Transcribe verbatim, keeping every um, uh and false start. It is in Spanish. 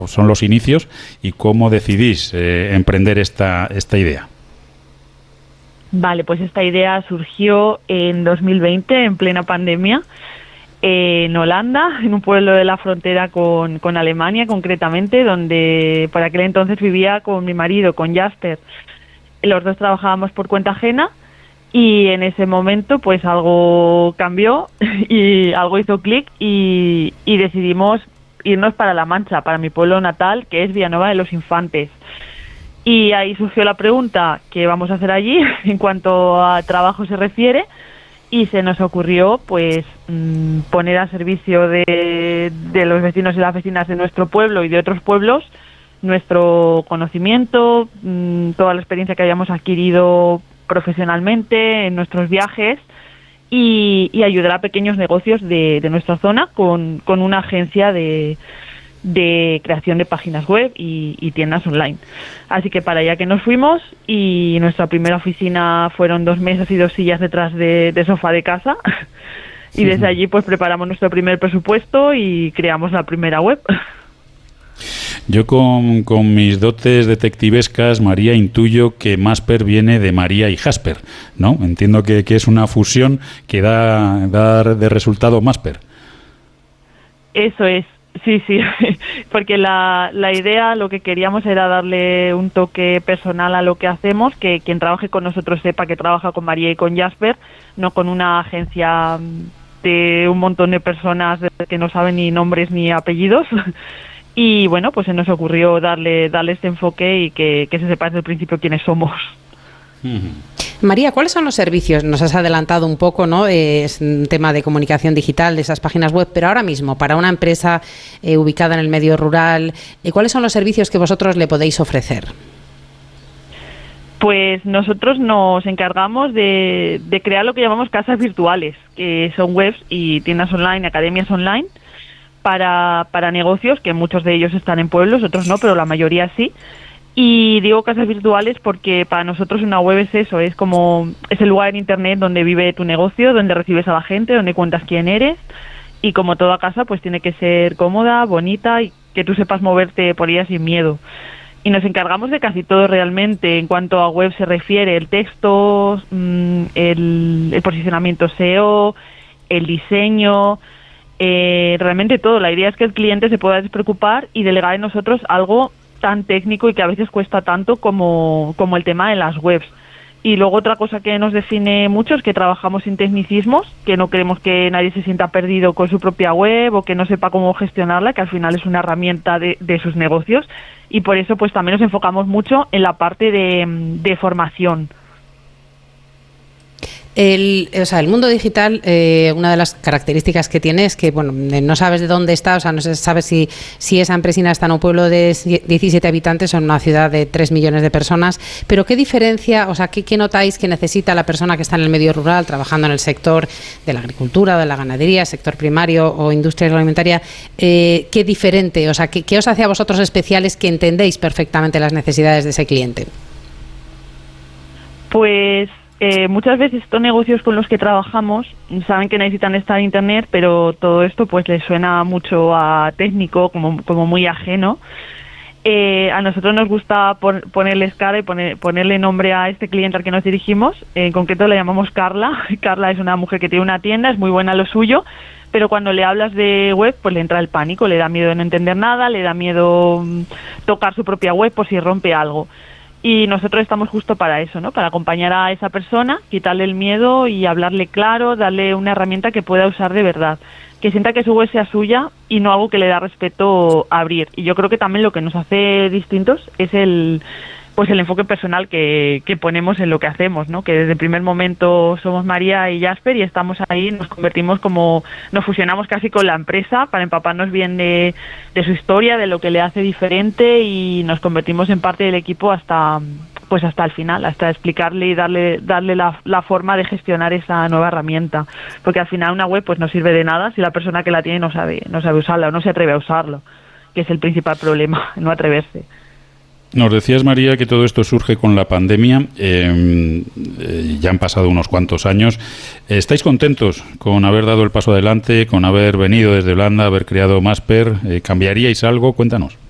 son los inicios y cómo decidís eh, emprender esta, esta idea. Vale, pues esta idea surgió en dos mil veinte, en plena pandemia, eh, en Holanda, en un pueblo de la frontera con, con Alemania, concretamente, donde por aquel entonces vivía con mi marido, con Jasper. Los dos trabajábamos por cuenta ajena y en ese momento pues algo cambió y algo hizo clic y, y decidimos irnos para La Mancha, para mi pueblo natal, que es Villanueva de los Infantes. Y ahí surgió la pregunta, ¿qué vamos a hacer allí en cuanto a trabajo se refiere? Y se nos ocurrió pues mmm, poner a servicio de, de los vecinos y las vecinas de nuestro pueblo y de otros pueblos nuestro conocimiento, mmm, toda la experiencia que habíamos adquirido profesionalmente en nuestros viajes y, y ayudar a pequeños negocios de, de nuestra zona con, con una agencia de... de creación de páginas web y, y tiendas online. Así que para allá que nos fuimos y nuestra primera oficina fueron dos mesas y dos sillas detrás de, de sofá de casa y desde allí pues preparamos nuestro primer presupuesto y creamos la primera web. Yo con, con mis dotes detectivescas, María, intuyo que Masper viene de María y Jasper, ¿no? Entiendo que, que es una fusión que da, da de resultado Masper. Eso es. Sí, sí, porque la, la idea, lo que queríamos era darle un toque personal a lo que hacemos, que quien trabaje con nosotros sepa que trabaja con María y con Jasper, no con una agencia de un montón de personas que no saben ni nombres ni apellidos. Y bueno, pues se nos ocurrió darle, darle este enfoque y que, que se sepa desde el principio quiénes somos. Uh-huh. María, ¿cuáles son los servicios? Nos has adelantado un poco, ¿no? Eh, es un tema de comunicación digital, de esas páginas web, pero ahora mismo, para una empresa eh, ubicada en el medio rural, eh, ¿cuáles son los servicios que vosotros le podéis ofrecer? Pues nosotros nos encargamos de, de crear lo que llamamos casas virtuales, que son webs y tiendas online, academias online, para, para negocios, que muchos de ellos están en pueblos, otros no, pero la mayoría sí. Y digo casas virtuales porque para nosotros una web es eso, es como es el lugar en internet donde vive tu negocio, donde recibes a la gente, donde cuentas quién eres y como toda casa pues tiene que ser cómoda, bonita y que tú sepas moverte por ella sin miedo. Y nos encargamos de casi todo realmente en cuanto a web se refiere, el texto, el, el posicionamiento S E O, el diseño, eh, realmente todo. La idea es que el cliente se pueda despreocupar y delegar en nosotros algo tan técnico y que a veces cuesta tanto como, como el tema de las webs. Y luego otra cosa que nos define mucho es que trabajamos sin tecnicismos, que no queremos que nadie se sienta perdido con su propia web o que no sepa cómo gestionarla, que al final es una herramienta de, de sus negocios y por eso pues también nos enfocamos mucho en la parte de, de formación. El, o sea, el mundo digital, eh, una de las características que tiene es que, bueno, no sabes de dónde está, o sea, no se sabe si, si esa empresina está en un pueblo de diecisiete habitantes o en una ciudad de tres millones de personas, pero ¿qué diferencia, o sea, qué, qué notáis que necesita la persona que está en el medio rural, trabajando en el sector de la agricultura, de la ganadería, sector primario o industria agroalimentaria, eh, qué diferente, o sea, qué, qué os hace a vosotros especiales que entendéis perfectamente las necesidades de ese cliente? Pues Eh, muchas veces estos negocios con los que trabajamos saben que necesitan estar en internet, pero todo esto pues les suena mucho a técnico, como, como muy ajeno. Eh, a nosotros nos gusta pon, ponerles cara y poner, ponerle nombre a este cliente al que nos dirigimos. En concreto le llamamos Carla. Carla es una mujer que tiene una tienda, es muy buena a lo suyo, pero cuando le hablas de web pues le entra el pánico, le da miedo de no entender nada, le da miedo tocar su propia web por si rompe algo. Y nosotros estamos justo para eso, ¿no? Para acompañar a esa persona, quitarle el miedo y hablarle claro, darle una herramienta que pueda usar de verdad, que sienta que su web sea suya y no algo que le da respeto a abrir. Y yo creo que también lo que nos hace distintos es el pues el enfoque personal que, que ponemos en lo que hacemos, ¿no? Que desde el primer momento somos María y Jasper y estamos ahí, nos convertimos como, nos fusionamos casi con la empresa para empaparnos bien de, de su historia, de lo que le hace diferente y nos convertimos en parte del equipo hasta pues hasta el final, hasta explicarle y darle darle la, la forma de gestionar esa nueva herramienta, porque al final una web pues no sirve de nada si la persona que la tiene no sabe no sabe usarla o no se atreve a usarlo, que es el principal problema, no atreverse. Nos decías, María, que todo esto surge con la pandemia. Eh, eh, ya han pasado unos cuantos años. ¿Estáis contentos con haber dado el paso adelante, con haber venido desde Holanda, haber creado Masper? Eh, ¿Cambiaríais algo? Cuéntanos.